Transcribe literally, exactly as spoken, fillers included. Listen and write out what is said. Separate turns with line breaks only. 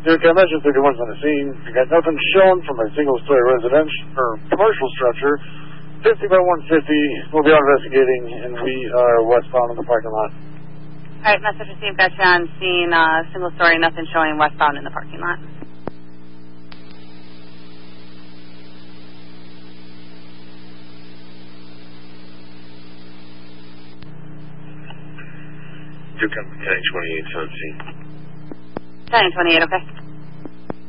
Duke, I mentioned thirty-one's on the scene. You got nothing shown from a single-story residential or commercial structure. fifty by one fifty, we'll be out investigating, and we are westbound in the parking lot.
All right, message received. Got you on scene. Uh, single story, nothing showing westbound in the parking lot.
Duke, I'm County twenty-eight on scene.
County twenty-eight, okay.